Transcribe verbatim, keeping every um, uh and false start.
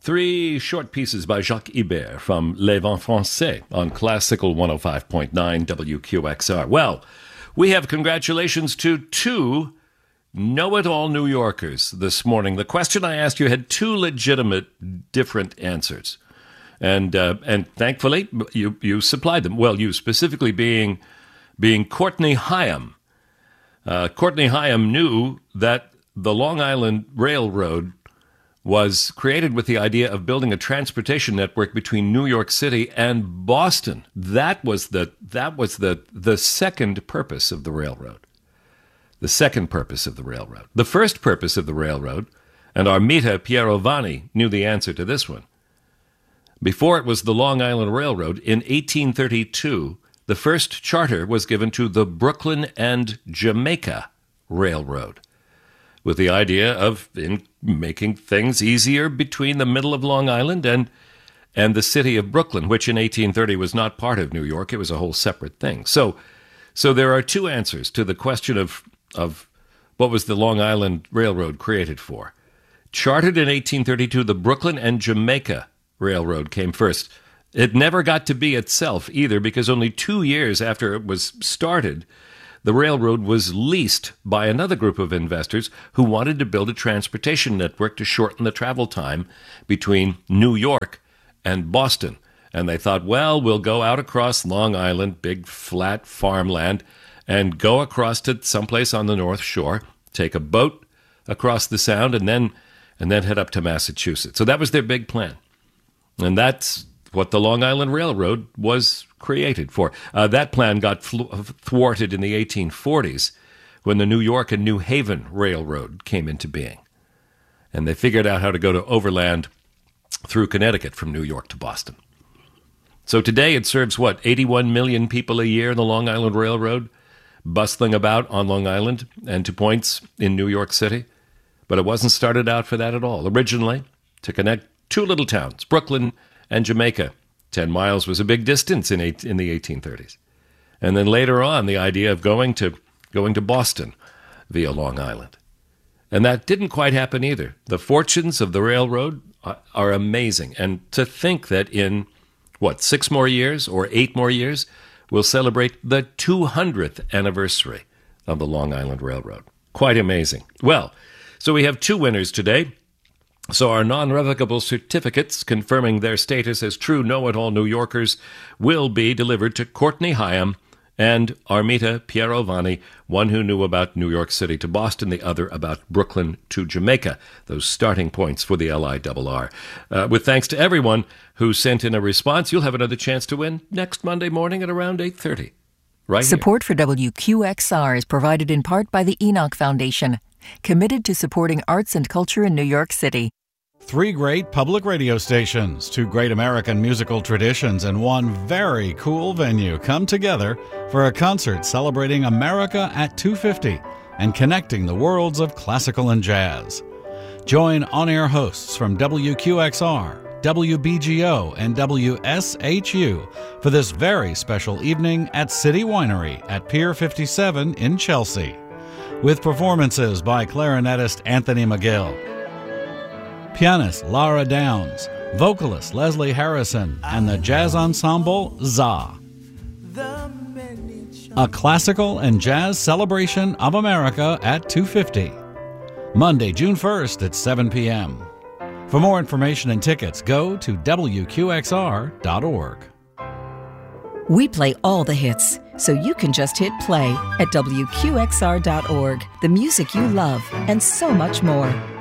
Three short pieces by Jacques Ibert from Les Vents Français on Classical one oh five point nine W Q X R. Well, we have congratulations to two know-it-all New Yorkers this morning. The question I asked you had two legitimate different answers. And uh, and thankfully, you, you supplied them. Well, you specifically being, being Courtney Hyam. Uh, Courtney Hyam knew that the Long Island Railroad was created with the idea of building a transportation network between New York City and Boston. That was the that was the the second purpose of the railroad. The second purpose of the railroad. The first purpose of the railroad, and Armita Pierovani knew the answer to this one. Before it was the Long Island Railroad, in eighteen thirty-two, the first charter was given to the Brooklyn and Jamaica Railroad, with the idea of in making things easier between the middle of Long Island and and the city of Brooklyn, which in eighteen thirty was not part of New York. It was a whole separate thing. So so there are two answers to the question of, of what was the Long Island Railroad created for. Chartered in eighteen thirty-two, the Brooklyn and Jamaica Railroad came first. It never got to be itself either, because only two years after it was started, the railroad was leased by another group of investors who wanted to build a transportation network to shorten the travel time between New York and Boston. And they thought, well, we'll go out across Long Island, big flat farmland, and go across to someplace on the North Shore, take a boat across the Sound, and then and then head up to Massachusetts. So that was their big plan. And that's what the Long Island Railroad was created for. Uh, that plan got fl- thwarted in the eighteen forties when the New York and New Haven Railroad came into being. And they figured out how to go to overland through Connecticut from New York to Boston. So today it serves, what, eighty-one million people a year, the Long Island Railroad, bustling about on Long Island and to points in New York City. But it wasn't started out for that at all. Originally, to connect two little towns, Brooklyn and Jamaica. Ten miles was a big distance in eight, in the eighteen thirties. And then later on, the idea of going to going to Boston via Long Island. And that didn't quite happen either. The fortunes of the railroad are, are amazing. And to think that in, what, six more years or eight more years, we'll celebrate the two hundredth anniversary of the Long Island Railroad. Quite amazing. Well, so we have two winners today. So our non-revocable certificates confirming their status as true know-it-all New Yorkers will be delivered to Courtney Hyam and Armita Pierovani, one who knew about New York City to Boston, the other about Brooklyn to Jamaica, those starting points for the L I R R. Uh, with thanks to everyone who sent in a response, you'll have another chance to win next Monday morning at around eight thirty. Right here. Support for W Q X R is provided in part by the Enoch Foundation, committed to supporting arts and culture in New York City. Three great public radio stations, two great American musical traditions, and one very cool venue come together for a concert celebrating America at two fifty and connecting the worlds of classical and jazz. Join on-air hosts from W Q X R, W B G O, and W S H U for this very special evening at City Winery at Pier fifty-seven in Chelsea, with performances by clarinetist Anthony McGill, pianist Lara Downs, vocalist Leslie Harrison, and the jazz ensemble Za. A classical and jazz celebration of America at two fifty. Monday, June first at seven p.m. For more information and tickets, go to W Q X R dot org. We play all the hits, so you can just hit play at W Q X R dot org. The music you love, and so much more.